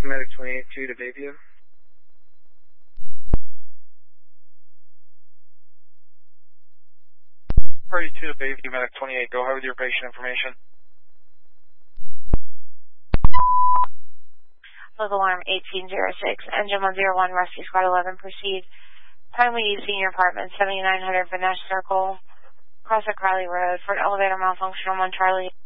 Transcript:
Medic 28-2 to Bayview. Party 2 to Bayview, Medic 28. Go ahead with your patient information. Local alarm 1806, engine 101, rescue squad 11, proceed. Timely senior apartment, 7900 Van Ness Circle, across the Crowley Road for an elevator malfunction on 1 Charlie.